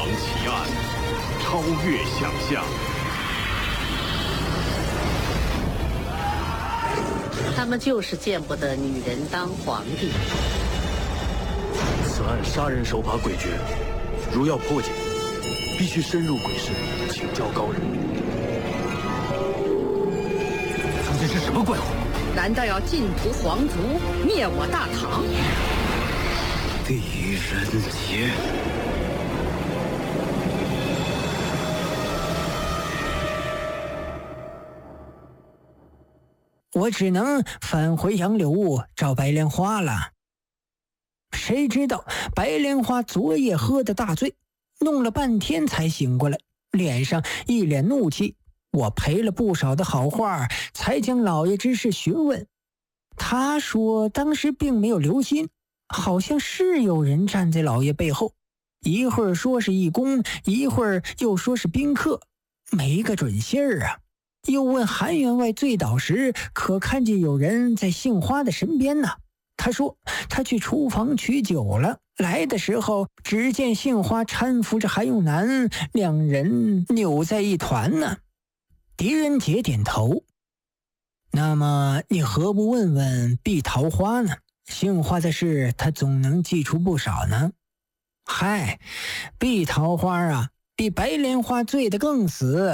藏奇案，超越想象。 他们就是见不得女人当皇帝。 此案杀人手法诡谲，如要破解，必须深入鬼市，请教高人。 究竟是什么怪物？ 难道要尽屠皇族，灭我大唐？ 狄仁杰， 我只能返回杨柳坞找白莲花了。谁知道白莲花昨夜喝的大醉，弄了半天才醒过来，脸上一脸怒气。我赔了不少的好话，才将老爷之事询问。他说当时并没有留心，好像是有人站在老爷背后，一会儿说是义工，一会儿又说是宾客，没个准信儿啊。又问韩员外醉倒时可看见有人在杏花的身边呢？他说他去厨房取酒了，来的时候只见杏花搀扶着韩永南，两人扭在一团呢。狄仁杰点头。那么你何不问问碧桃花呢？杏花的事他总能记出不少呢。嗨，碧桃花啊，比白莲花醉得更死。